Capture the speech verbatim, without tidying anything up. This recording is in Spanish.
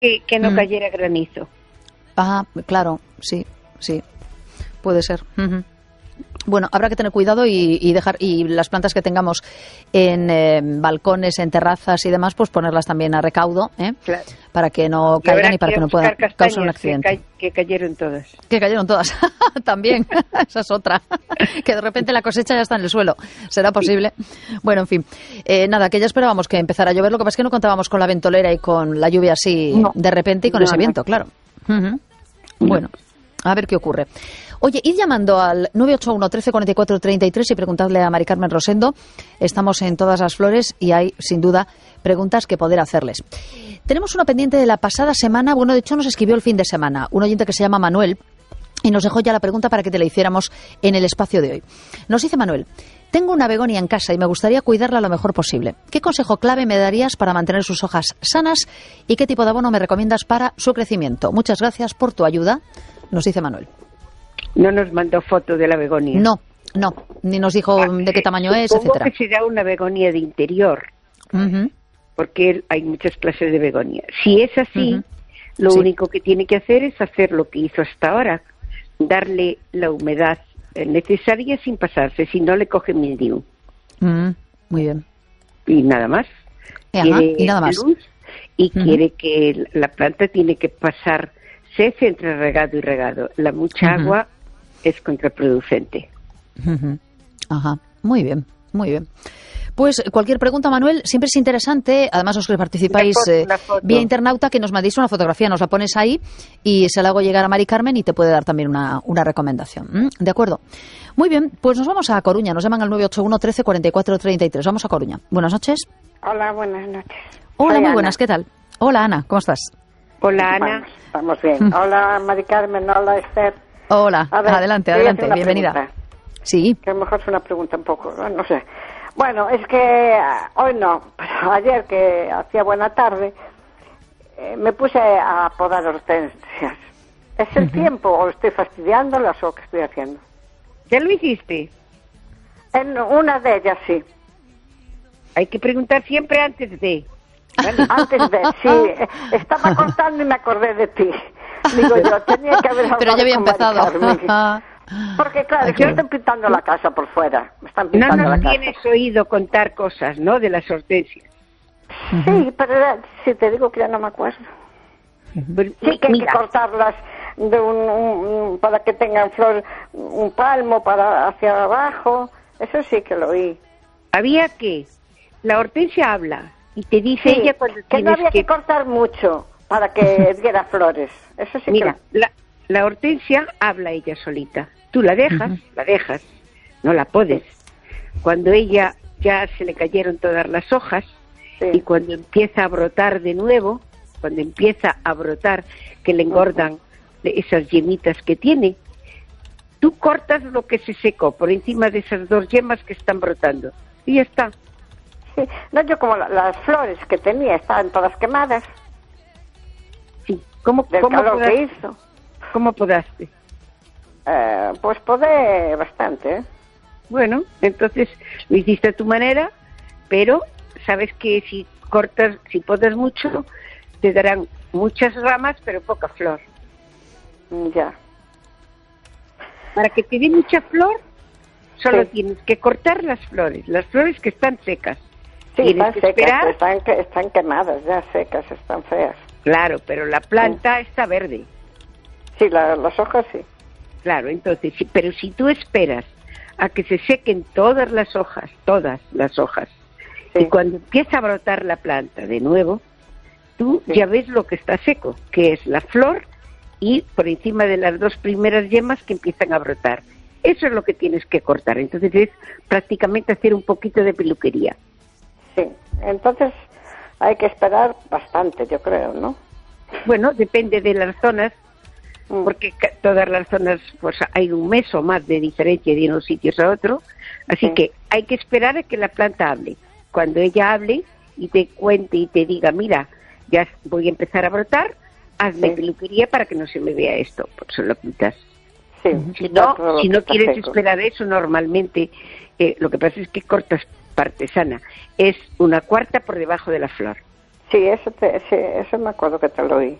que, que no Mm. cayera granizo. Ah, claro, sí, sí, puede ser. Uh-huh. Bueno, habrá que tener cuidado y, y dejar y las plantas que tengamos en eh, balcones, en terrazas y demás, pues ponerlas también a recaudo, ¿eh? Claro. Para que no Y caigan habrá y para que que no buscar puedan causar un castañas, accidente. Que, ca- que cayeron todas. Que cayeron todas, también, esa es otra, que de repente la cosecha ya está en el suelo, ¿será posible? Bueno, en fin, eh, nada, que ya esperábamos que empezara a llover, lo que pasa es que no contábamos con la ventolera y con la lluvia así No. de repente y con No, ese no. viento, claro. Uh-huh. Bueno, a ver qué ocurre. Oye, id llamando al nueve ocho uno, trece, cuarenta y cuatro, treinta y tres y preguntadle a Mari Carmen Rosendo. Estamos en Todas las Flores y hay, sin duda, preguntas que poder hacerles. Tenemos una pendiente de la pasada semana, bueno, de hecho nos escribió el fin de semana, un oyente que se llama Manuel y nos dejó ya la pregunta para que te la hiciéramos en el espacio de hoy. Nos dice Manuel: tengo una begonia en casa y me gustaría cuidarla lo mejor posible. ¿Qué consejo clave me darías para mantener sus hojas sanas y qué tipo de abono me recomiendas para su crecimiento? Muchas gracias por tu ayuda, nos dice Manuel. No nos mandó foto de la begonia. No, no, ni nos dijo Ah, de qué tamaño es, supongo etcétera. que será una begonia de interior, Uh-huh. porque hay muchas clases de begonia. Si es así, Ujú. lo Sí. único que tiene que hacer es hacer lo que hizo hasta ahora, darle la humedad eh, necesaria sin pasarse, si no le coge mildiu. Mm, muy bien. Y nada más. Ajá, Quiere y nada más. luz y Ujú. quiere que la planta tiene que pasar cese entre regado y regado. La mucha Ujú. agua es contraproducente. Ujú. Ajá, muy bien, muy bien. Pues cualquier pregunta, Manuel, siempre es interesante. Además, los que participáis La foto, eh, la foto. vía internauta, que nos mandéis una fotografía, nos la pones ahí y se la hago llegar a Mari Carmen y te puede dar también una, una recomendación. ¿Mm? ¿De acuerdo? Muy bien, pues nos vamos a Coruña. Nos llaman al nueve ocho uno, trece, cuarenta y cuatro, treinta y tres. Vamos a Coruña. Buenas noches. Hola, buenas noches. Hola, Soy muy Ana. buenas. ¿Qué tal? Hola, Ana. ¿Cómo estás? Hola, Ana. Vamos, estamos bien. Hola, Mari Carmen. Hola, Esther. Hola. A ver, Adelante, te voy a adelante. hacer una Bienvenida. pregunta, Sí. que a lo mejor es una pregunta un poco, no, no sé. Bueno, es que ah, hoy no, pero ayer que hacía buena tarde, eh, me puse a podar hortensias. ¿Es el tiempo o estoy fastidiándolas o qué estoy haciendo? ¿Ya lo hiciste? En una de ellas sí. Hay que preguntar siempre antes de. ¿vale? Antes de, sí, eh, estaba contando y me acordé de ti. Digo yo, tenía que haber hablado Pero ya había con Mari empezado. Carmen. Porque claro, Ay, que qué están pintando la casa por fuera. Me están No pintando la nos casa. tienes oído contar cosas, ¿no? De las hortensias. Sí, pero era- si te digo que ya no me acuerdo. Pues, Sí, que hay que mira, cortarlas de un, un- un- para que tengan flor, un palmo para hacia abajo. Eso sí que lo oí. había que... La hortensia habla y te dice Sí, ella cuando que no tienes había que... cortar mucho para que diera flores. Eso sí Mira, que... la, la hortensia habla ella solita. Tú la dejas, la dejas, no la podes. Cuando ella ya se le cayeron todas las hojas Sí. y cuando empieza a brotar de nuevo, cuando empieza a brotar, que le engordan de esas yemitas que tiene, tú cortas lo que se secó por encima de esas dos yemas que están brotando. Y ya está. Sí. No, yo como la- las flores que tenía estaban todas quemadas Sí. ¿Cómo, del cómo calor podaste? que hizo. ¿Cómo podaste? Eh, pues podé bastante, ¿eh? Bueno, entonces lo hiciste a tu manera, pero sabes que si cortas, si podas mucho, te darán muchas ramas, pero poca flor. Ya. Para que te dé mucha flor, solo Sí. tienes que cortar las flores, las flores que están secas. Sí, Tienes están que secas, esperar, están, que- están quemadas, ya secas, están feas. claro, pero la planta está verde. Sí, la- las hojas sí. Claro, entonces, sí, pero si tú esperas a que se sequen todas las hojas, todas las hojas, Sí. y cuando empieza a brotar la planta de nuevo, tú Sí. ya ves lo que está seco, que es la flor y por encima de las dos primeras yemas que empiezan a brotar. Eso es lo que tienes que cortar. Entonces es prácticamente hacer un poquito de peluquería. Sí, entonces hay que esperar bastante, yo creo, ¿no? Bueno, depende de las zonas, Mm. porque ca- todas las zonas, pues hay un mes o más de diferencia de unos sitios a otro, así Sí. que hay que esperar a que la planta hable. Cuando ella hable y te cuente y te diga, mira, ya voy a empezar a brotar, hazme Sí. peluquería para que no se me vea esto, por eso lo quitas. Sí, Si está no, todo si lo no que está quieres seco. esperar eso, normalmente eh, lo que pasa es que cortas parte sana, es una cuarta por debajo de la flor. Sí, eso, te, sí, eso me acuerdo que te lo oí.